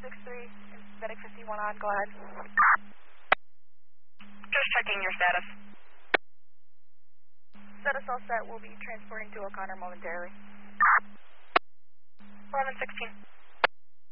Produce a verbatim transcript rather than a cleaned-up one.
six three, Medic fifty-one on, go ahead. Just checking your status. Status all set, we'll be transporting to O'Connor momentarily. eleven sixteen.